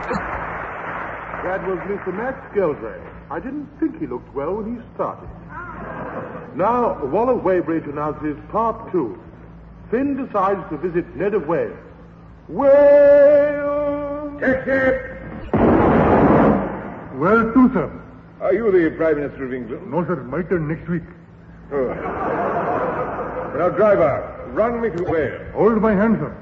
That was Mr. Max Geldrake. I didn't think he looked well when he started. Now, Waller Weybridge announces Part 2. Finn decides to visit Ned of Wales. Wales! Taxi! Where to, sir? Are you the Prime Minister of England? No, sir. My turn next week. Oh. Now, driver, run me to Wales. Hold my hand, sir.